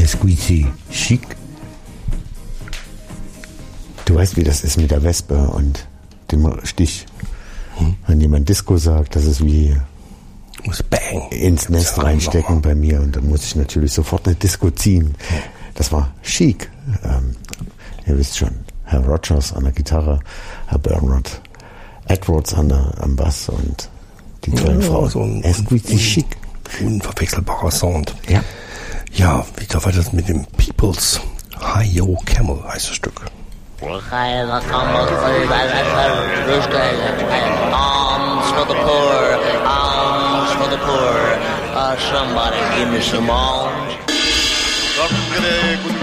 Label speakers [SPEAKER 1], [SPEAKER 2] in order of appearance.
[SPEAKER 1] exquisite chic. Du weißt, wie das ist mit der Wespe und dem Stich. Wenn jemand Disco sagt, das ist wie
[SPEAKER 2] muss bang
[SPEAKER 1] ins Nest reinstecken bei mir und dann muss ich natürlich sofort eine Disco ziehen. Das war chic. Ihr wisst schon, Herr Rogers an der Gitarre, Herr Bernard Edwards am Bass und die tollen Frauen.
[SPEAKER 2] So ein
[SPEAKER 1] exquisite chic.
[SPEAKER 2] Unverwechselbarer Sound.
[SPEAKER 1] Ja.
[SPEAKER 2] Ja, wie da war das mit dem Peoples Hi-Yo Camel heißt das Stück.
[SPEAKER 3] Alms for the poor, alms for the poor. Somebody give me some alms.